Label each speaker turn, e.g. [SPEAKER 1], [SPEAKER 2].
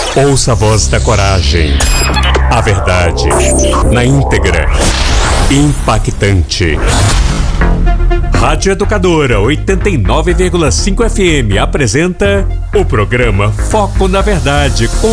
[SPEAKER 1] Ouça a voz da coragem. A verdade na íntegra. Impactante. Rádio Educadora 89,5 FM apresenta o programa Foco na Verdade com